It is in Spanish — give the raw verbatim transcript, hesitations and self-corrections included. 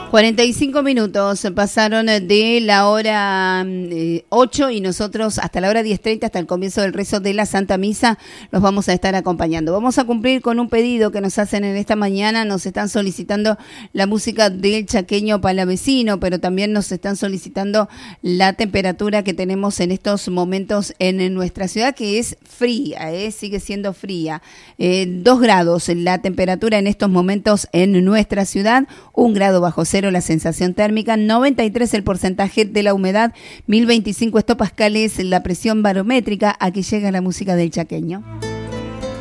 cuarenta y cinco minutos pasaron de la hora eh, ocho y nosotros hasta la hora diez treinta, hasta el comienzo del rezo de la Santa Misa, los vamos a estar acompañando. Vamos a cumplir con un pedido que nos hacen en esta mañana. Nos están solicitando la música del Chaqueño Palavecino, pero también nos están solicitando la temperatura que tenemos en estos momentos en nuestra ciudad, que es fría, ¿eh? Sigue siendo fría. Eh, dos grados la temperatura en estos momentos en nuestra ciudad, un grado bajo cero la sensación térmica, noventa y tres el porcentaje de la humedad, mil veinticinco hectopascales la presión barométrica. Aquí llega la música del Chaqueño.